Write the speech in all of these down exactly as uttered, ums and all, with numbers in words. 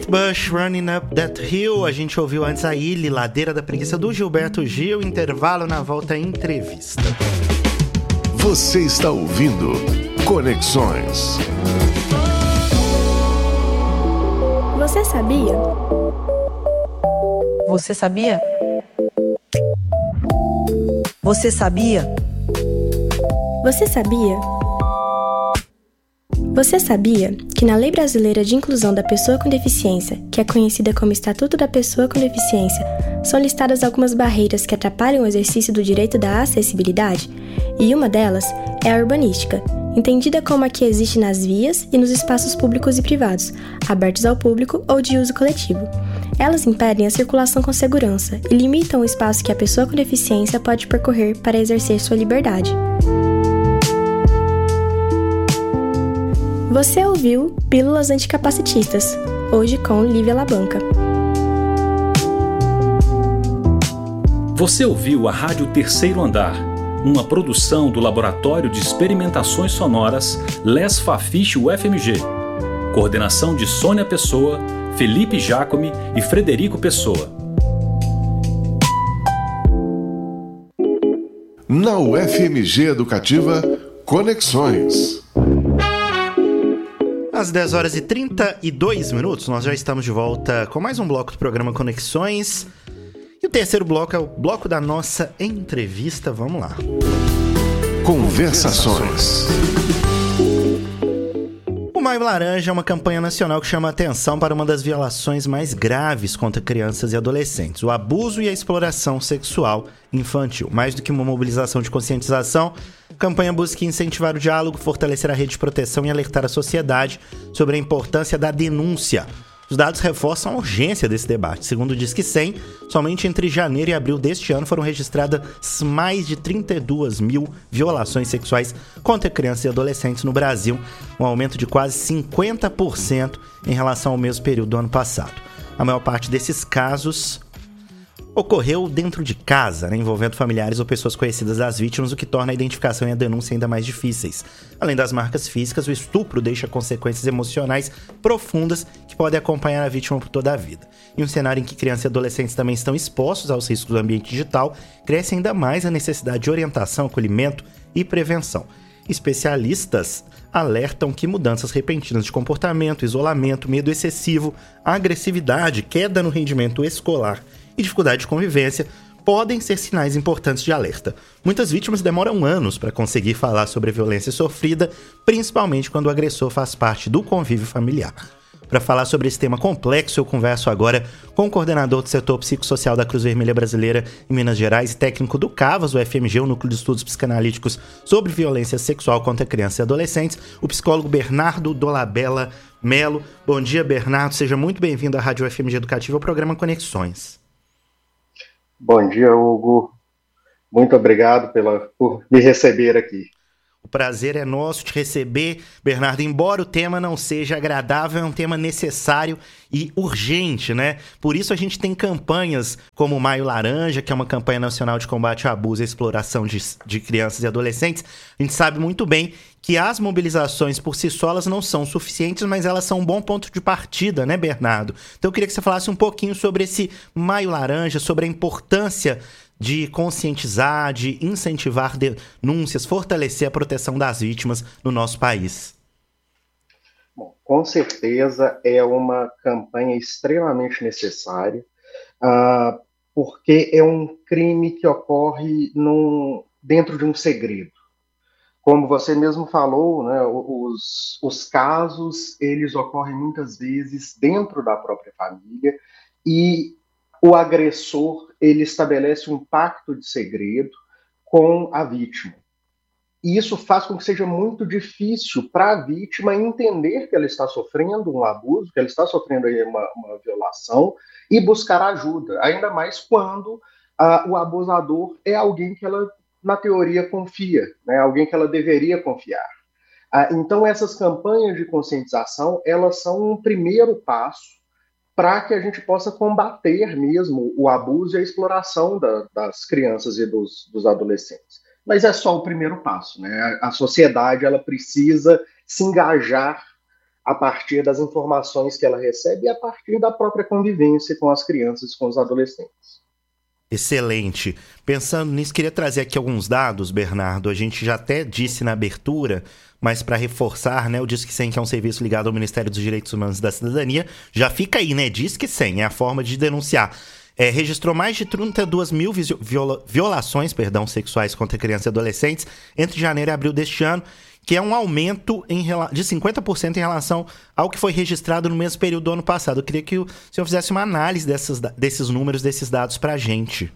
Bush, Running Up That Hill. A gente ouviu antes a Ilha, Ladeira da Preguiça, do Gilberto Gil. Intervalo, na volta, entrevista. Você está ouvindo Conexões. Você sabia? Você sabia? Você sabia? Você sabia? Você sabia que na Lei Brasileira de Inclusão da Pessoa com Deficiência, que é conhecida como Estatuto da Pessoa com Deficiência, são listadas algumas barreiras que atrapalham o exercício do direito da acessibilidade? E uma delas é a urbanística, entendida como a que existe nas vias e nos espaços públicos e privados, abertos ao público ou de uso coletivo. Elas impedem a circulação com segurança e limitam o espaço que a pessoa com deficiência pode percorrer para exercer sua liberdade. Você ouviu Pílulas Anticapacitistas, hoje com Lívia Labanca. Você ouviu a Rádio Terceiro Andar, uma produção do Laboratório de Experimentações Sonoras Les Fafiche U F M G. Coordenação de Sônia Pessoa, Felipe Jacome e Frederico Pessoa. Na U F M G Educativa, Conexões. Às dez horas e trinta e dois minutos, nós já estamos de volta com mais um bloco do programa Conexões. E o terceiro bloco é o bloco da nossa entrevista. Vamos lá. Conversações. O Maio Laranja é uma campanha nacional que chama a atenção para uma das violações mais graves contra crianças e adolescentes, o abuso e a exploração sexual infantil. Mais do que uma mobilização de conscientização, a campanha busca incentivar o diálogo, fortalecer a rede de proteção e alertar a sociedade sobre a importância da denúncia. Os dados reforçam a urgência desse debate. Segundo o Disque cem, somente entre janeiro e abril deste ano foram registradas mais de trinta e duas mil violações sexuais contra crianças e adolescentes no Brasil, um aumento de quase cinquenta por cento em relação ao mesmo período do ano passado. A maior parte desses casos ocorreu dentro de casa, né, envolvendo familiares ou pessoas conhecidas das vítimas, o que torna a identificação e a denúncia ainda mais difíceis. Além das marcas físicas, o estupro deixa consequências emocionais profundas que podem acompanhar a vítima por toda a vida. Em um cenário em que crianças e adolescentes também estão expostos aos riscos do ambiente digital, cresce ainda mais a necessidade de orientação, acolhimento e prevenção. Especialistas alertam que mudanças repentinas de comportamento, isolamento, medo excessivo, agressividade, queda no rendimento escolar e dificuldade de convivência podem ser sinais importantes de alerta. Muitas vítimas demoram anos para conseguir falar sobre a violência sofrida, principalmente quando o agressor faz parte do convívio familiar. Para falar sobre esse tema complexo, eu converso agora com o coordenador do setor psicossocial da Cruz Vermelha Brasileira em Minas Gerais e técnico do CAVAS, o F M G, o Núcleo de Estudos Psicanalíticos sobre Violência Sexual contra Crianças e Adolescentes, o psicólogo Bernardo Dolabella Melo. Bom dia, Bernardo. Seja muito bem-vindo à Rádio F M G Educativa, ao programa Conexões. Bom dia, Hugo. Muito obrigado pela, por me receber aqui. O prazer é nosso te receber, Bernardo. Embora o tema não seja agradável, é um tema necessário e urgente, né? Por isso a gente tem campanhas como o Maio Laranja, que é uma campanha nacional de combate ao abuso e exploração de, de crianças e adolescentes. A gente sabe muito bem que as mobilizações por si só elas não são suficientes, mas elas são um bom ponto de partida, né, Bernardo? Então eu queria que você falasse um pouquinho sobre esse Maio Laranja, sobre a importância de conscientizar, de incentivar denúncias, fortalecer a proteção das vítimas no nosso país. Bom, com certeza é uma campanha extremamente necessária, uh, porque é um crime que ocorre num, dentro de um segredo. Como você mesmo falou, né, os, os casos, eles ocorrem muitas vezes dentro da própria família e o agressor, ele estabelece um pacto de segredo com a vítima. E isso faz com que seja muito difícil para a vítima entender que ela está sofrendo um abuso, que ela está sofrendo aí uma, uma violação e buscar ajuda, ainda mais quando ah, o abusador é alguém que ela, na teoria, confia, né? Alguém que ela deveria confiar. Ah, então, essas campanhas de conscientização, elas são um primeiro passo para que a gente possa combater mesmo o abuso e a exploração da, das crianças e dos, dos adolescentes. Mas é só o primeiro passo, né? A sociedade ela precisa se engajar a partir das informações que ela recebe e a partir da própria convivência com as crianças e com os adolescentes. Excelente. Pensando nisso, queria trazer aqui alguns dados, Bernardo. A gente já até disse na abertura, mas para reforçar, né, o Disque cem, que é um serviço ligado ao Ministério dos Direitos Humanos e da Cidadania, já fica aí, né? Disque cem é a forma de denunciar. É, registrou mais de trinta e duas mil viola, violações perdão, sexuais contra crianças e adolescentes entre janeiro e abril deste ano, que é um aumento em, de cinquenta por cento em relação ao que foi registrado no mesmo período do ano passado. Eu queria que o senhor fizesse uma análise dessas, desses números, desses dados para a gente.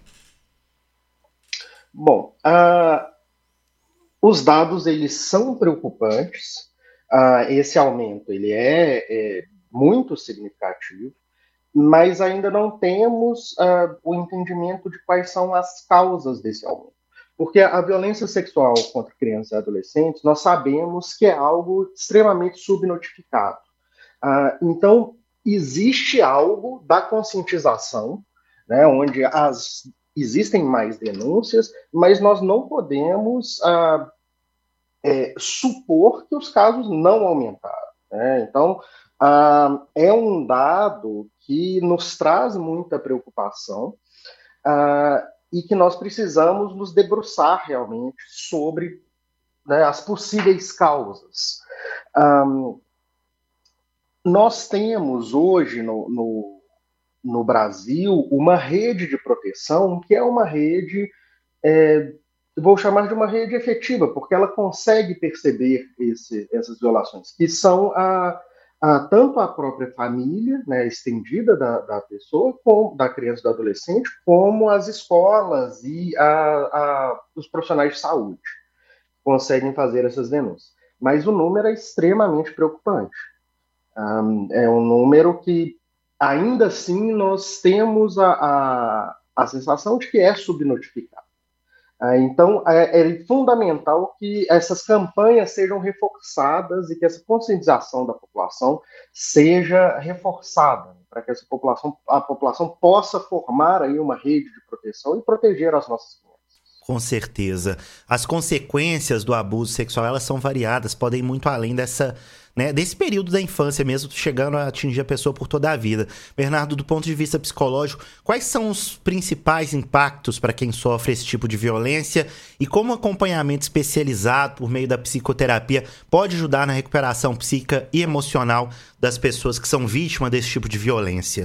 Bom, uh, os dados eles são preocupantes. Uh, esse aumento ele é, é muito significativo, mas ainda não temos uh, o entendimento de quais são as causas desse aumento. Porque a violência sexual contra crianças e adolescentes, nós sabemos que é algo extremamente subnotificado. Uh, então, existe algo da conscientização, né, onde as, existem mais denúncias, mas nós não podemos uh, é, supor que os casos não aumentaram. Né? Então, uh, é um dado que nos traz muita preocupação, uh, e que nós precisamos nos debruçar realmente sobre, né, as possíveis causas. Um, nós temos hoje no, no, no Brasil uma rede de proteção que é uma rede, é, vou chamar de uma rede efetiva, porque ela consegue perceber esse, essas violações, que são a Uh, tanto a própria família, né, estendida da, da pessoa, com, da criança e do adolescente, como as escolas e a, a, os profissionais de saúde conseguem fazer essas denúncias. Mas o número é extremamente preocupante. Um, é um número que, ainda assim, nós temos a, a, a sensação de que é subnotificado. Então, é fundamental que essas campanhas sejam reforçadas e que essa conscientização da população seja reforçada, para que essa população, a população possa formar aí uma rede de proteção e proteger as nossas crianças. Com certeza. As consequências do abuso sexual, elas são variadas, podem ir muito além dessa, né, desse período da infância mesmo, chegando a atingir a pessoa por toda a vida. Bernardo, do ponto de vista psicológico, quais são os principais impactos para quem sofre esse tipo de violência e como o acompanhamento especializado por meio da psicoterapia pode ajudar na recuperação psíquica e emocional das pessoas que são vítimas desse tipo de violência?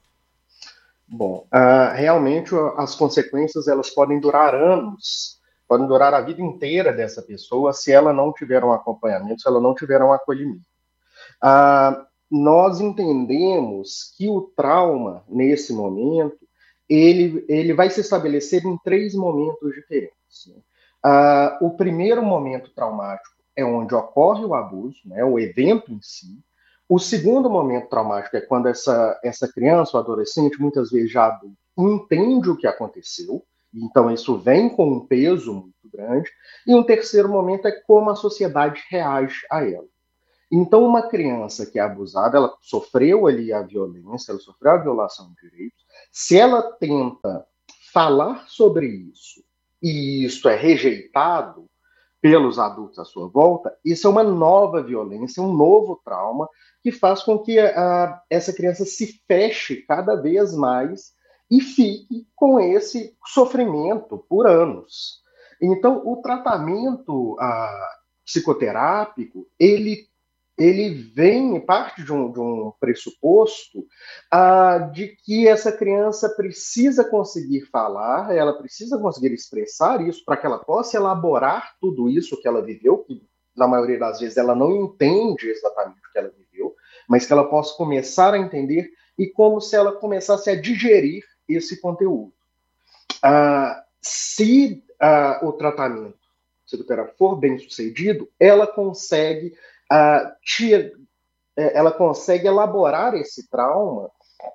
Bom, uh, realmente as consequências elas podem durar anos, podem durar a vida inteira dessa pessoa se ela não tiver um acompanhamento, se ela não tiver um acolhimento. Uh, nós entendemos que o trauma, nesse momento, ele, ele vai se estabelecer em três momentos diferentes. Né? Uh, o primeiro momento traumático é onde ocorre o abuso, né, o evento em si. O segundo momento traumático é quando essa, essa criança ou adolescente, muitas vezes já adulto, entende o que aconteceu, então isso vem com um peso muito grande. E um terceiro momento é como a sociedade reage a ela. Então, uma criança que é abusada, ela sofreu ali a violência, ela sofreu a violação de direitos. Se ela tenta falar sobre isso e isso é rejeitado pelos adultos à sua volta, isso é uma nova violência, um novo trauma que faz com que a, essa criança se feche cada vez mais e fique com esse sofrimento por anos. Então, o tratamento a, psicoterápico, ele ele vem, parte de um, de um pressuposto uh, de que essa criança precisa conseguir falar, ela precisa conseguir expressar isso para que ela possa elaborar tudo isso que ela viveu, que na maioria das vezes ela não entende exatamente o que ela viveu, mas que ela possa começar a entender e como se ela começasse a digerir esse conteúdo. Uh, se uh, o tratamento psicoterápico for bem sucedido, ela consegue Uh, tia, ela consegue elaborar esse trauma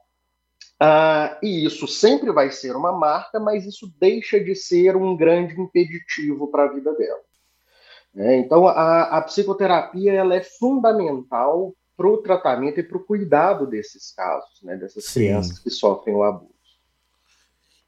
uh, e isso sempre vai ser uma marca, mas isso deixa de ser um grande impeditivo para a vida dela. É, então, a, a psicoterapia ela é fundamental para o tratamento e para o cuidado desses casos, né, dessas Sim. crianças que sofrem o abuso.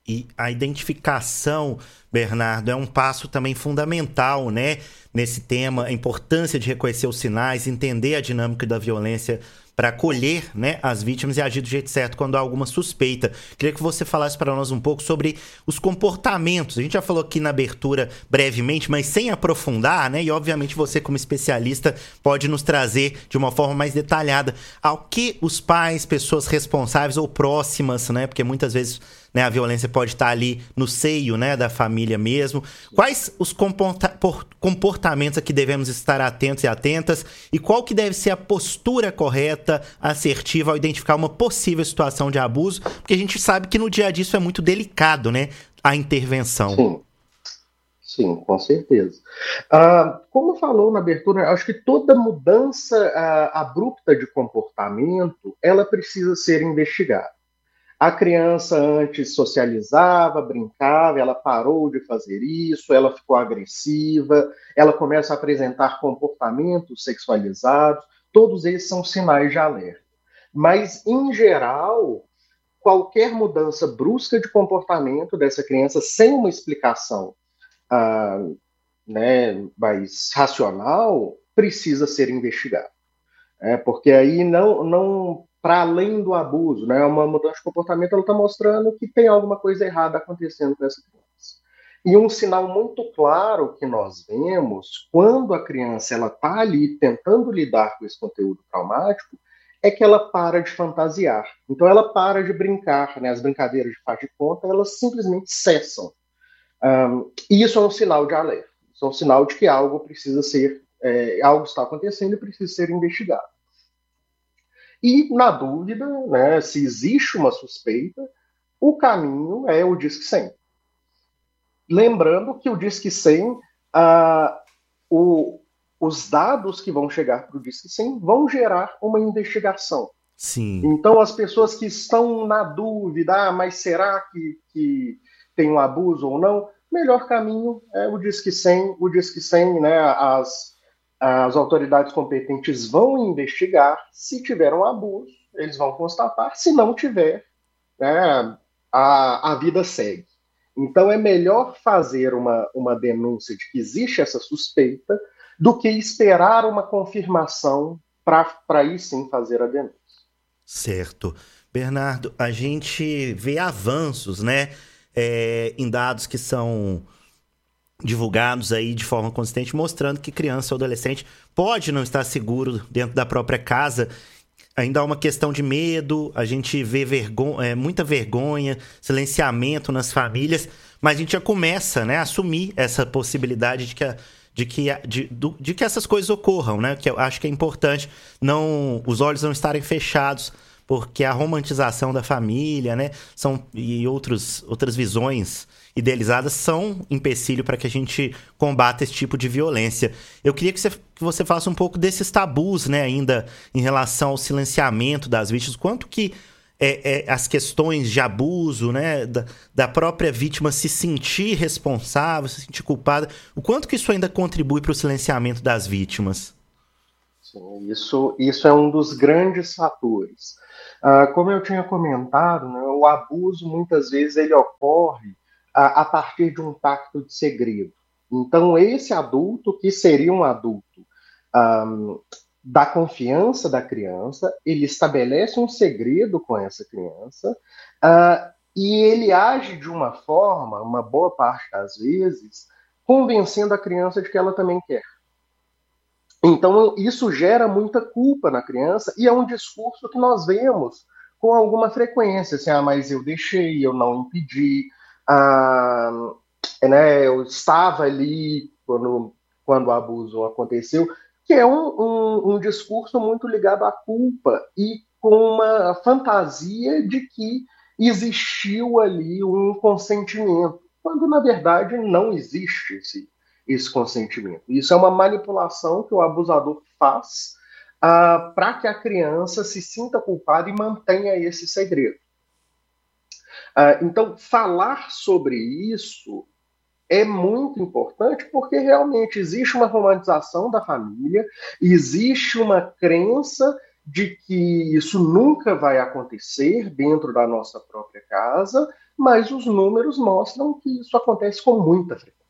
E a identificação, Bernardo, é um passo também fundamental, né, nesse tema, a importância de reconhecer os sinais, entender a dinâmica da violência para acolher, né, as vítimas e agir do jeito certo quando há alguma suspeita. Queria que você falasse para nós um pouco sobre os comportamentos. A gente já falou aqui na abertura brevemente, mas sem aprofundar, né? E obviamente você, como especialista, pode nos trazer de uma forma mais detalhada ao que os pais, pessoas responsáveis ou próximas, né? Porque muitas vezes, né, a violência pode estar ali no seio, né, da família mesmo. Quais os comporta- comportamentos a que devemos estar atentos e atentas e qual que deve ser a postura correta, assertiva ao identificar uma possível situação de abuso? Porque a gente sabe que no dia a dia isso é muito delicado, né, a intervenção. Sim, sim, com certeza. Ah, como falou na abertura, acho que toda mudança ah, abrupta de comportamento, ela precisa ser investigada. A criança antes socializava, brincava, ela parou de fazer isso, ela ficou agressiva, ela começa a apresentar comportamentos sexualizados, todos esses são sinais de alerta. Mas, em geral, qualquer mudança brusca de comportamento dessa criança, sem uma explicação ah, né, mais racional, precisa ser investigada. É, porque aí não... não para além do abuso, né? Uma mudança de comportamento, ela está mostrando que tem alguma coisa errada acontecendo com essa criança. E um sinal muito claro que nós vemos quando a criança ela está ali tentando lidar com esse conteúdo traumático é que ela para de fantasiar. Então ela para de brincar, né? As brincadeiras de faz de conta, elas simplesmente cessam. Um, e isso é um sinal de alerta. Isso é um sinal de que algo precisa ser, é, algo está acontecendo e precisa ser investigado. E, na dúvida, né, se existe uma suspeita, o caminho é o Disque cem. Lembrando que o Disque cem, ah, o, os dados que vão chegar para o Disque cem vão gerar uma investigação. Sim. Então, as pessoas que estão na dúvida, ah, mas será que, que tem um abuso ou não? O melhor caminho é o Disque cem. O Disque cem, né, as... As autoridades competentes vão investigar. Se tiver um abuso, eles vão constatar. Se não tiver, né, a, a vida segue. Então, é melhor fazer uma, uma denúncia de que existe essa suspeita do que esperar uma confirmação para aí sim fazer a denúncia. Certo. Bernardo, a gente vê avanços, né, é, em dados que são divulgados aí de forma consistente, mostrando que criança ou adolescente pode não estar seguro dentro da própria casa. Ainda há uma questão de medo, a gente vê vergonha, é, muita vergonha, silenciamento nas famílias, mas a gente já começa, né, a assumir essa possibilidade de que, a, de, que, de, de, de que essas coisas ocorram, né? Que eu acho que é importante não, os olhos não estarem fechados, porque a romantização da família, né, são, e outros, outras visões idealizadas são empecilho para que a gente combata esse tipo de violência. Eu queria que você, que você falasse um pouco desses tabus, né, ainda em relação ao silenciamento das vítimas, quanto que é, é, as questões de abuso, né, da, da própria vítima se sentir responsável, se sentir culpada, o quanto que isso ainda contribui para o silenciamento das vítimas? Sim, isso, isso é um dos grandes fatores. Uh, como eu tinha comentado, né, o abuso muitas vezes ele ocorre a partir de um pacto de segredo. Então, esse adulto, que seria um adulto um, da confiança da criança, ele estabelece um segredo com essa criança uh, e ele age de uma forma, uma boa parte das vezes, convencendo a criança de que ela também quer. Então, isso gera muita culpa na criança e é um discurso que nós vemos com alguma frequência, assim, ah, mas eu deixei, eu não impedi, Ah, né, eu estava ali quando, quando o abuso aconteceu, que é um, um, um discurso muito ligado à culpa e com uma fantasia de que existiu ali um consentimento, quando na verdade não existe esse, esse consentimento. Isso é uma manipulação que o abusador faz ah, para que a criança se sinta culpada e mantenha esse segredo. Uh, então, falar sobre isso é muito importante porque realmente existe uma romantização da família, existe uma crença de que isso nunca vai acontecer dentro da nossa própria casa mas os números mostram que isso acontece com muita frequência.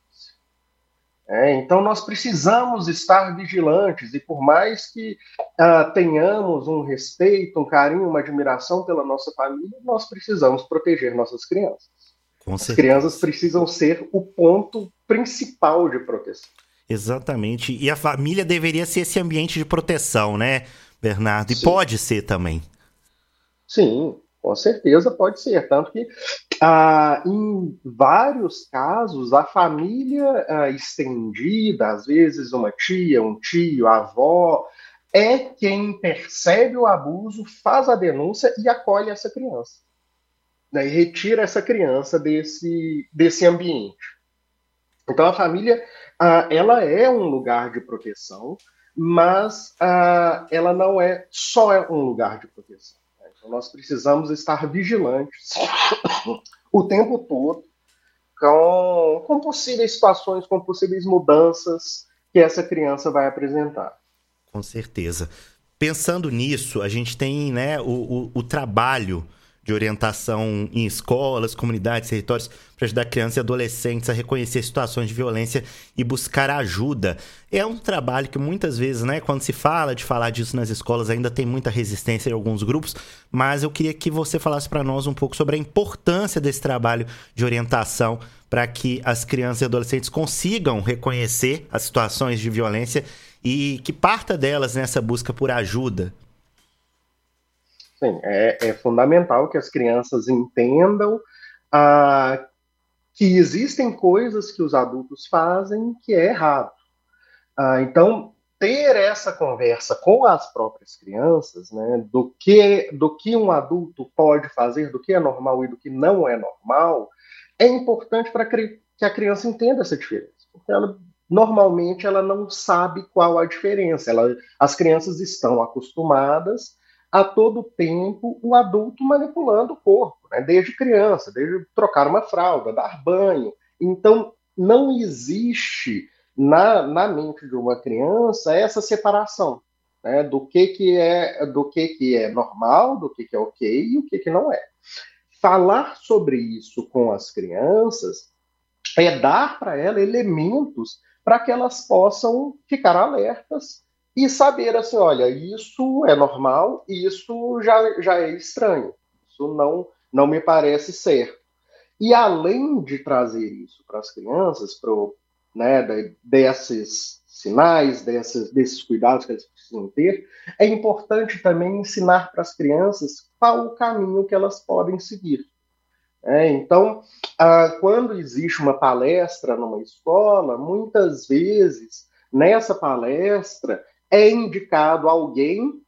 É, então, nós precisamos estar vigilantes, e por mais que uh, tenhamos um respeito, um carinho, uma admiração pela nossa família, nós precisamos proteger nossas crianças. Com As certeza. crianças precisam ser o ponto principal de proteção. Exatamente. E a família deveria ser esse ambiente de proteção, né, Bernardo? E Sim. Pode ser também. Sim, com certeza pode ser. Tanto que, ah, em vários casos, a família ah, estendida, às vezes uma tia, um tio, a avó, é quem percebe o abuso, faz a denúncia e acolhe essa criança. Né, e retira essa criança desse, desse ambiente. Então, a família, ah, ela é um lugar de proteção, mas ah, ela não é só um lugar de proteção. Então, nós precisamos estar vigilantes o tempo todo com, com possíveis situações, com possíveis mudanças que essa criança vai apresentar. Com certeza. Pensando nisso, a gente tem, né, o, o, o trabalho de orientação em escolas, comunidades, territórios, para ajudar crianças e adolescentes a reconhecer situações de violência e buscar ajuda. É um trabalho que muitas vezes, né, quando se fala de falar disso nas escolas, ainda tem muita resistência em alguns grupos, mas eu queria que você falasse para nós um pouco sobre a importância desse trabalho de orientação para que as crianças e adolescentes consigam reconhecer as situações de violência e que parta delas nessa busca por ajuda. Sim, é, é fundamental que as crianças entendam ah, que existem coisas que os adultos fazem que é errado. Ah, então, ter essa conversa com as próprias crianças, né, do que, do que um adulto pode fazer, do que é normal e do que não é normal, é importante para que a criança entenda essa diferença. Porque ela, normalmente ela não sabe qual a diferença. Ela, as crianças estão acostumadas a todo tempo o adulto manipulando o corpo, né? Desde criança, desde trocar uma fralda, dar banho. Então, não existe na, na mente de uma criança essa separação, né? Do que, que, é, do que, que é normal, do que, que é ok e o que, que não é. Falar sobre isso com as crianças é dar para elas elementos para que elas possam ficar alertas e saber assim, olha, isso é normal, isso já, já é estranho, isso não, não me parece certo. E além de trazer isso para as crianças, pro, né, desses sinais, desses, desses cuidados que eles precisam ter, é importante também ensinar para as crianças qual o caminho que elas podem seguir. É, então, ah, quando existe uma palestra numa escola, muitas vezes, nessa palestra, é indicado alguém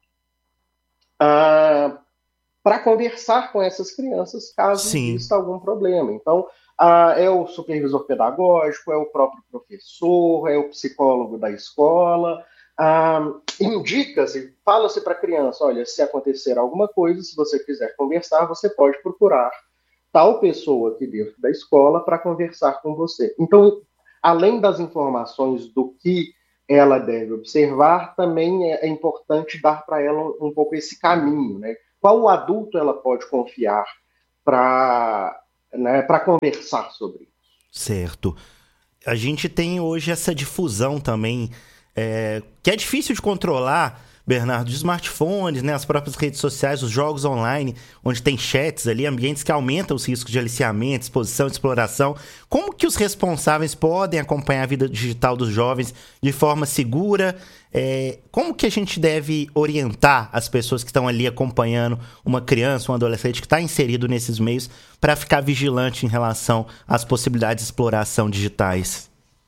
ah, para conversar com essas crianças caso Sim. exista algum problema. Então, ah, é o supervisor pedagógico, é o próprio professor, é o psicólogo da escola. Ah, indica-se, fala-se para a criança, olha, se acontecer alguma coisa, se você quiser conversar, você pode procurar tal pessoa aqui dentro da escola para conversar com você. Então, além das informações do que ela deve observar, também é importante dar para ela um, um pouco esse caminho, né? Qual adulto ela pode confiar para, né, para conversar sobre isso? Certo. A gente tem hoje essa difusão também, é, que é difícil de controlar, Bernardo, de smartphones, né, as próprias redes sociais, os jogos online, onde tem chats ali, ambientes que aumentam os riscos de aliciamento, exposição, exploração. Como que os responsáveis podem acompanhar a vida digital dos jovens de forma segura? É, como que a gente deve orientar as pessoas que estão ali acompanhando uma criança, um adolescente que está inserido nesses meios para ficar vigilante em relação às possibilidades de exploração digitais?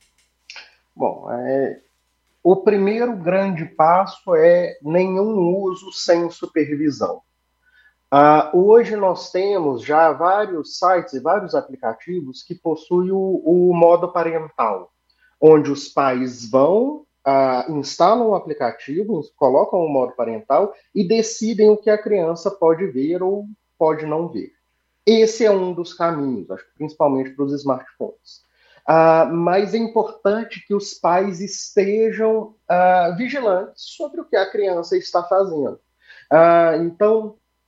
Bom, é... o primeiro grande passo é nenhum uso sem supervisão. Uh, hoje nós temos já vários sites e vários aplicativos que possuem o, o modo parental, onde os pais vão, uh, instalam o aplicativo, colocam o modo parental e decidem o que a criança pode ver ou pode não ver. Esse é um dos caminhos, acho que principalmente para os smartphones. Uh, mas é importante que os pais estejam uh, vigilantes sobre o que a criança está fazendo. Uh, então,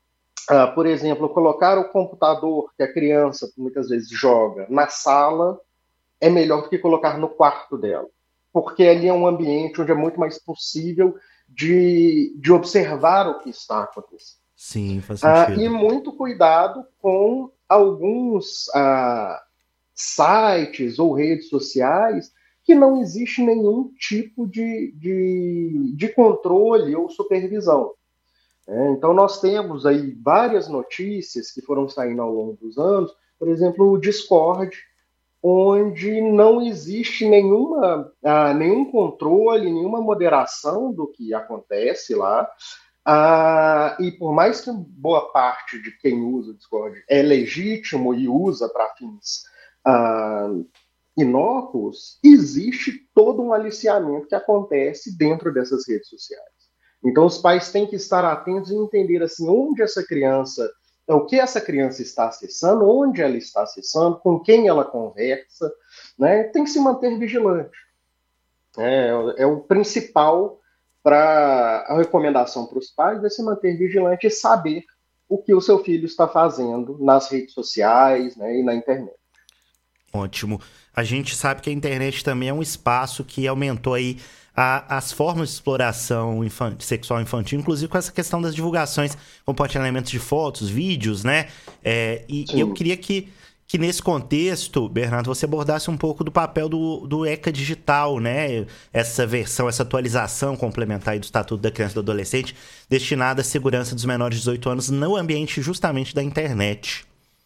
uh, por exemplo, colocar o computador que a criança muitas vezes joga na sala é melhor do que colocar no quarto dela, porque ali é um ambiente onde é muito mais possível de, de observar o que está acontecendo. Sim, faz sentido. Uh, e muito cuidado com alguns uh, sites ou redes sociais que não existe nenhum tipo de, de, de controle ou supervisão. É, então, nós temos aí várias notícias que foram saindo ao longo dos anos, por exemplo, o Discord, onde não existe nenhuma, uh, nenhum controle, nenhuma moderação do que acontece lá. Uh, e por mais que boa parte de quem usa o Discord é legítimo e usa para fins uh, inócuos, existe todo um aliciamento que acontece dentro dessas redes sociais. Então os pais têm que estar atentos e entender assim, onde essa criança, o que essa criança está acessando, onde ela está acessando, com quem ela conversa, né? Tem que se manter vigilante. É, é o principal. Para a recomendação para os pais é se manter vigilante e saber o que o seu filho está fazendo nas redes sociais, né, e na internet. Ótimo. A gente sabe que a internet também é um espaço que aumentou aí a, as formas de exploração infantil, sexual infantil, inclusive com essa questão das divulgações, compartilhamentos de fotos, vídeos, né? É, e, e eu queria que que nesse contexto, Bernardo, você abordasse um pouco do papel do, do ECA Digital, né? Essa versão, essa atualização complementar aí do Estatuto da Criança e do Adolescente, destinada à segurança dos menores de dezoito anos no ambiente justamente da internet.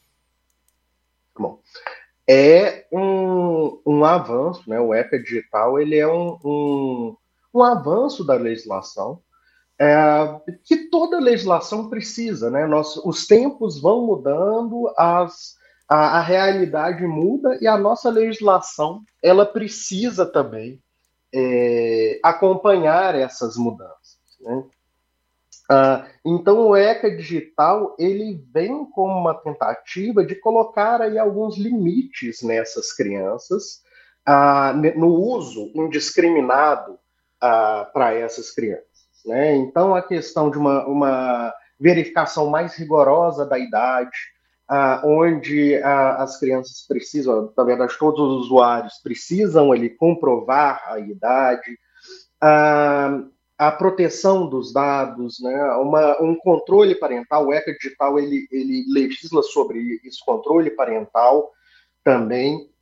Bom, é um, um avanço, né? O ECA Digital, ele é um, um, um avanço da legislação, é, que toda legislação precisa, né? Nós, os tempos vão mudando, as... A, a realidade muda e a nossa legislação ela precisa também é, acompanhar essas mudanças, né? Ah, então o ECA Digital ele vem como uma tentativa de colocar aí alguns limites nessas crianças, ah, no uso indiscriminado ah, para essas crianças, né? Então a questão de uma, uma verificação mais rigorosa da idade, Uh, onde uh, as crianças precisam, na verdade, todos os usuários precisam ali comprovar a idade, uh, a proteção dos dados, né, uma, um controle parental. O ECA Digital ele, ele legisla sobre esse controle parental também,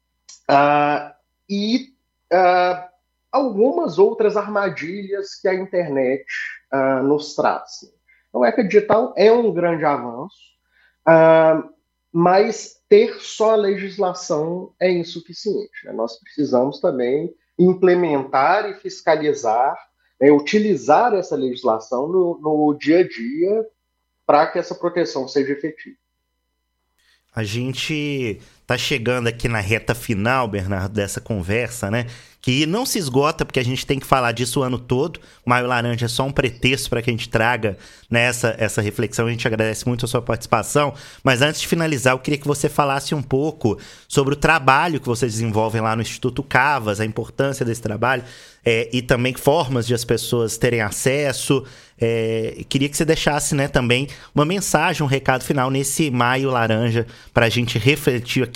uh, e uh, algumas outras armadilhas que a internet uh, nos traz. Então, o ECA Digital é um grande avanço. Uh, mas ter só legislação é insuficiente, né? Nós precisamos também implementar e fiscalizar, né, utilizar essa legislação no, no dia a dia para que essa proteção seja efetiva. A gente tá chegando aqui na reta final, Bernardo, dessa conversa, né? Que não se esgota, porque a gente tem que falar disso o ano todo. Maio Laranja é só um pretexto para que a gente traga nessa essa reflexão. A gente agradece muito a sua participação. Mas antes de finalizar, eu queria que você falasse um pouco sobre o trabalho que vocês desenvolvem lá no Instituto Cavas, a importância desse trabalho, é, e também formas de as pessoas terem acesso. É, queria que você deixasse, né, também uma mensagem, um recado final nesse Maio Laranja para a gente refletir aqui